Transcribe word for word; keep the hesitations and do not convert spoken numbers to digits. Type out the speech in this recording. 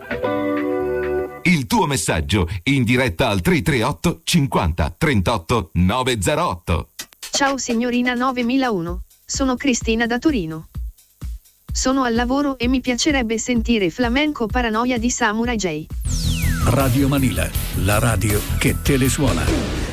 Il tuo messaggio in diretta al tre tre otto cinquanta trentotto novecentotto. Ciao signorina novemilauno, sono Cristina da Torino. Sono al lavoro e mi piacerebbe sentire Flamenco Paranoia di Samurai J. Radio Manila, la radio che te le suona.